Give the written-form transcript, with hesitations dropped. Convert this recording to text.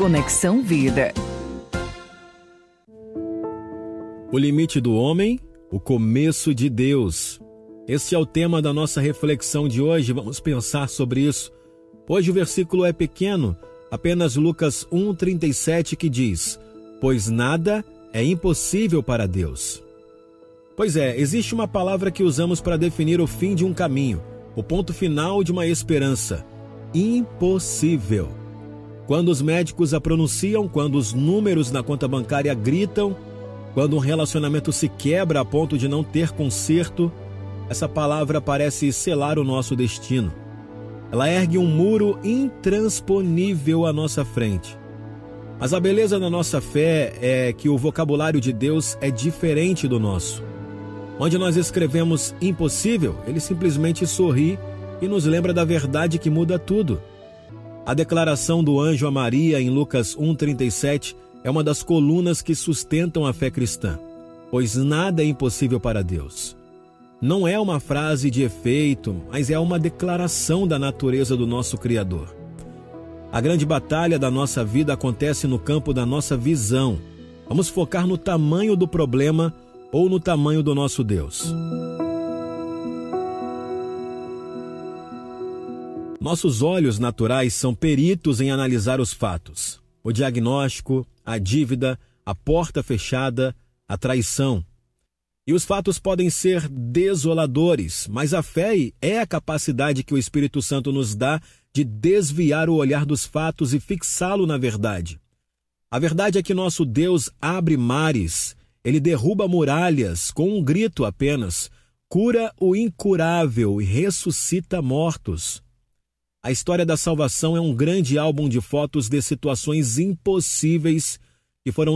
Conexão Vida. O limite do homem, o começo de Deus. Esse é o tema da nossa reflexão de hoje. Vamos pensar sobre isso. Hoje o versículo é pequeno, apenas Lucas 1:37, que diz: pois nada é impossível para Deus. Pois é, existe uma palavra que usamos para definir o fim de um caminho, o ponto final de uma esperança: impossível. Quando os médicos a pronunciam, quando os números na conta bancária gritam, quando um relacionamento se quebra a ponto de não ter conserto, essa palavra parece selar o nosso destino. Ela ergue um muro intransponível à nossa frente. Mas a beleza da nossa fé é que o vocabulário de Deus é diferente do nosso. Onde nós escrevemos impossível, ele simplesmente sorri e nos lembra da verdade que muda tudo. A declaração do anjo a Maria em Lucas 1:37 é uma das colunas que sustentam a fé cristã, pois nada é impossível para Deus. Não é uma frase de efeito, mas é uma declaração da natureza do nosso Criador. A grande batalha da nossa vida acontece no campo da nossa visão. Vamos focar no tamanho do problema ou no tamanho do nosso Deus. Nossos olhos naturais são peritos em analisar os fatos. O diagnóstico, a dívida, a porta fechada, a traição. E os fatos podem ser desoladores, mas a fé é a capacidade que o Espírito Santo nos dá de desviar o olhar dos fatos e fixá-lo na verdade. A verdade é que nosso Deus abre mares, ele derruba muralhas com um grito apenas, cura o incurável e ressuscita mortos. A história da salvação é um grande álbum de fotos de situações impossíveis que foram